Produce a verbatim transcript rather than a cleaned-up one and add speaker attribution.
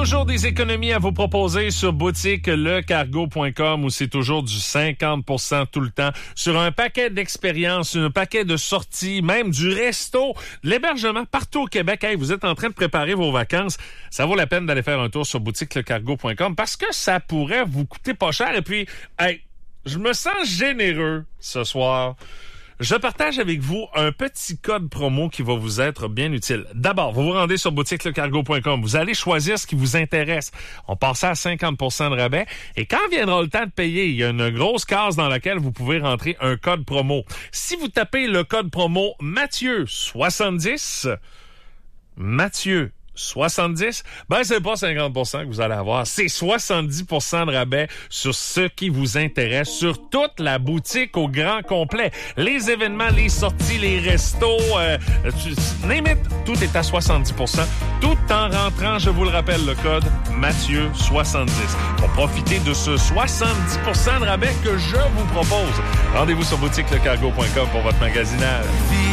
Speaker 1: toujours des économies à vous proposer sur boutique le cargo point com où c'est toujours du cinquante pour cent tout le temps sur un paquet d'expériences, un paquet de sorties, même du resto, de l'hébergement partout au Québec. Hey, vous êtes en train de préparer vos vacances. Ça vaut la peine d'aller faire un tour sur boutique le cargo point com parce que ça pourrait vous coûter pas cher. Et puis, hey, je me sens généreux ce soir. Je partage avec vous un petit code promo qui va vous être bien utile. D'abord, vous vous rendez sur boutique le cargo point com. Vous allez choisir ce qui vous intéresse. On passe à cinquante pour cent de rabais. Et quand viendra le temps de payer, il y a une grosse case dans laquelle vous pouvez rentrer un code promo. Si vous tapez le code promo Mathieu soixante-dix, Mathieu soixante-dix, ben c'est pas cinquante pour cent que vous allez avoir, c'est soixante-dix pour cent de rabais sur ce qui vous intéresse, sur toute la boutique au grand complet. Les événements, les sorties, les restos, euh, tu, name it, tout est à soixante-dix pour cent, tout en rentrant, je vous le rappelle, le code Mathieu soixante-dix. Pour profiter de ce soixante-dix pour cent de rabais que je vous propose, rendez-vous sur boutique le cargo point com pour votre magasinage.